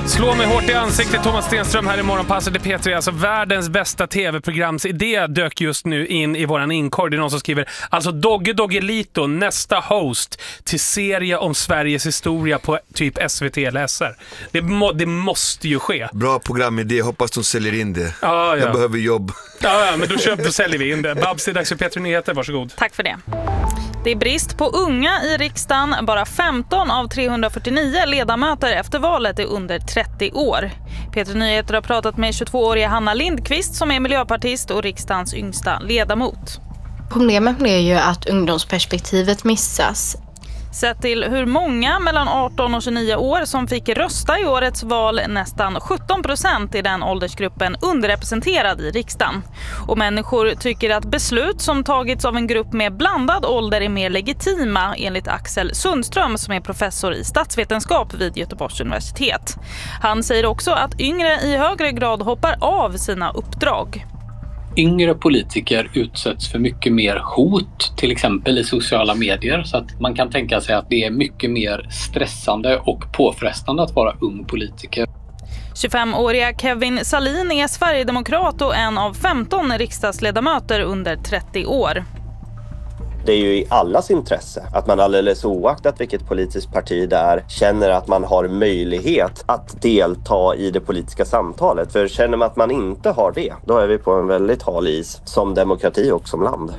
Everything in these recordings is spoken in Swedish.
Slå mig hårt i ansiktet, Thomas Stenström här i Morgonpasset i P3. Alltså världens bästa tv-programsidé dök just nu in i våran inkorg. Det är någon som skriver, alltså Doggelito, nästa host till serie om Sveriges historia på typ SVT eller SR. Det måste ju ske. Bra programidé, hoppas de säljer in det. Ja. Jag behöver jobb. Ja, men då säljer vi in det. Babs, det är dags för P3 Nyheter, varsågod. Tack för det. Det är brist på unga i riksdagen. Bara 15 av 349 ledamöter efter valet är under 30 år. P3 Nyheter har pratat med 22-åriga Hanna Lindqvist som är miljöpartist och riksdagens yngsta ledamot. Problemet är ju att ungdomsperspektivet missas. Sett till hur många mellan 18 och 29 år som fick rösta i årets val, nästan 17% i den åldersgruppen underrepresenterad i riksdagen. Och människor tycker att beslut som tagits av en grupp med blandad ålder är mer legitima, enligt Axel Sundström som är professor i statsvetenskap vid Göteborgs universitet. Han säger också att yngre i högre grad hoppar av sina uppdrag. Yngre politiker utsätts för mycket mer hot, till exempel i sociala medier, så att man kan tänka sig att det är mycket mer stressande och påfrestande att vara ung politiker. 25-åriga Kevin Salin är Sverigedemokrat och en av 15 riksdagsledamöter under 30 år. Det är ju i allas intresse att man alldeles oaktat vilket politiskt parti det är känner att man har möjlighet att delta i det politiska samtalet. För känner man att man inte har det, då är vi på en väldigt hal is som demokrati och som land.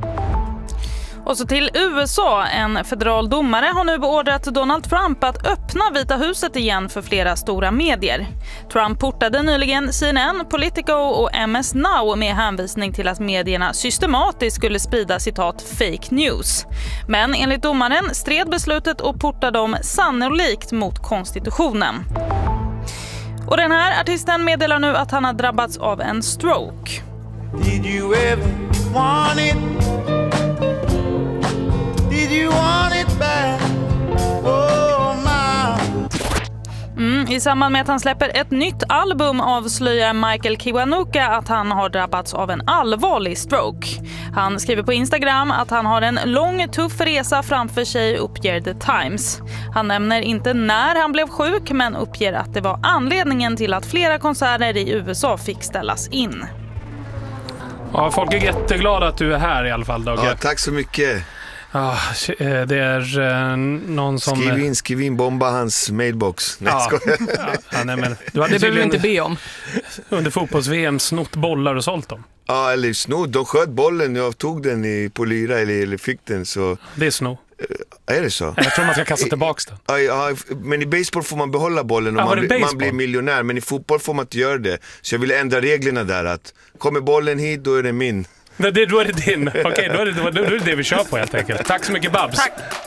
Och så till USA. En federal domare har nu beordrat Donald Trump att öppna Vita huset igen för flera stora medier. Trump portade nyligen CNN, Politico och MS Now med hänvisning till att medierna systematiskt skulle sprida citat fake news. Men enligt domaren stred beslutet och portade dem sannolikt mot konstitutionen. Och den här artisten meddelar nu att han har drabbats av en stroke. Did you ever want it? Did you want it back? Oh, I samband med att han släpper ett nytt album avslöjar Michael Kiwanuka att han har drabbats av en allvarlig stroke. Han skriver på Instagram att han har en lång, tuff resa framför sig, uppger The Times. Han nämner inte när han blev sjuk men uppger att det var anledningen till att flera konserter i USA fick ställas in. Ja, folk är jätteglada att du är här i alla fall, Dogge. Ja, tack så mycket. Ja, det är någon som... Skriv in, bomba hans mailbox. Nej, nej, men du hade det behöver du inte be om. Under fotbolls-VM snott bollar och sålt dem. Ja, eller snott. De sköt bollen, jag tog den på lyra eller fick den. Så... Det är snott. Är det så? Jag tror man ska kasta tillbaka den. Ja, men i baseball får man behålla bollen och man blir miljonär. Men i fotboll får man inte göra det. Så jag ville ändra reglerna där att kommer bollen hit, då är det min. Då är det din. Okej, då är det vi kör på helt enkelt. Tack så mycket, Babs. Tack.